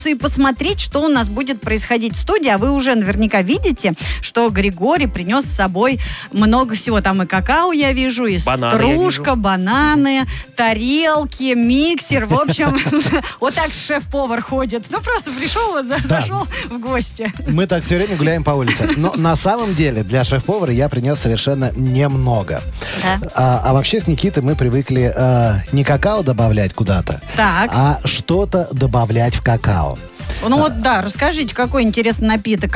и посмотреть, что у нас будет происходить в студии. А вы уже наверняка видите, что Григорий принес с собой много всего. Там и какао я вижу, и стружка, бананы, тарелки, миксер. В общем, вот так шеф-повар ходит. Ну, просто пришел, зашел в гости. Мы так все время гуляем по улице. Но на самом деле для шеф-повара я принес совершенно немного. А вообще с Никитой мы привыкли не какао добавлять куда-то, а что-то добавлять в какао. Ну вот да, расскажите, какой интересный напиток.